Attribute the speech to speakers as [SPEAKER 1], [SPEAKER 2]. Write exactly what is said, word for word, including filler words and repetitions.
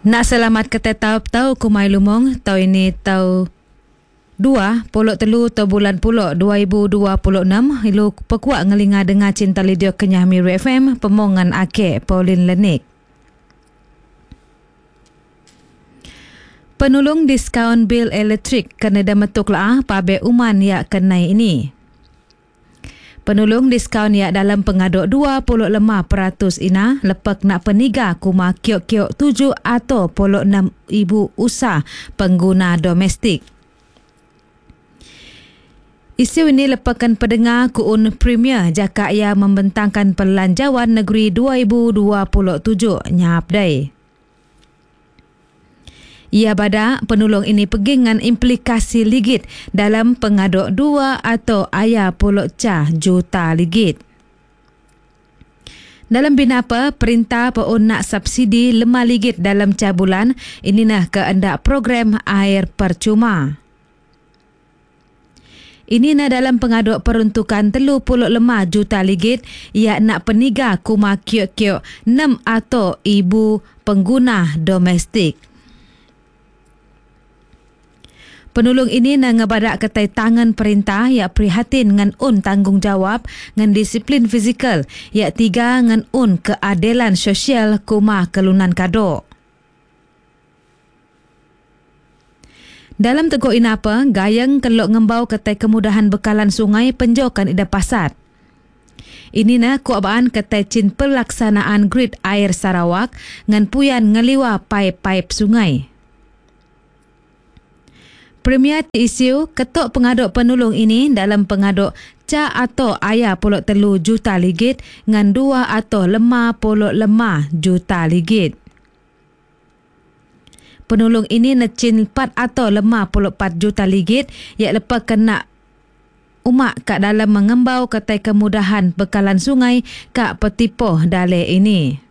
[SPEAKER 1] Nak selamat kata tahu-tahu kumai lumong tau ini tau dua puluh telu tau bulan puluh dua ribu dua puluh enam ilu pekuak ngelinga dengar cinta lidio kenyah Miru F M pemongan ake Pauline Lenik. Penulung diskaun bil elektrik kena dametuk lah pabe uman ya kenai ini. Penulung diskaun ya dalam pengaduk dua puluh lima peratus ina lepak nak peniga kuma kiok-kiok tujuh atau puluh enam ibu usaha pengguna domestik. Isu ini lepakan pendengar kuun Premier jaka ia membentangkan Pelanjawan Negeri dua ribu dua puluh tujuh nyap day. Ia bada penulung ini pergi dengan implikasi ligit dalam pengaduk dua atau ayah puluh cah juta ligit. Dalam bina apa, perintah peun nak subsidi lima ligit dalam cah bulan, ini nah keendak program air percuma. Ini nah dalam pengaduk peruntukan tiga puluh lima juta ligit, ia nak peniga kuma kiok-kiok enam atau ibu pengguna domestik. Penulung ini nak ngebadak ketai tangan perintah ya prihatin dengan un tanggungjawab dengan disiplin fizikal ya tiga dengan un keadilan sosial kuma kelunan kado. Dalam teguh inapa, gayang kelok ngembau ketai kemudahan bekalan sungai penjokan ida pasat. Ini na kuabaan ketai cin pelaksanaan grid air Sarawak ngan puyan ngeliwa paip-paip sungai. Premier isu ketuk pengaduk penulung ini dalam pengaduk ca atau ayah puluh telu juta ligit ngan dua atau lima puluh lima juta ligit. Penulung ini necin empat atau lima puluh empat juta ligit yang lepas kena umak kat dalam mengembau ketai kemudahan bekalan sungai kak petipoh dale ini.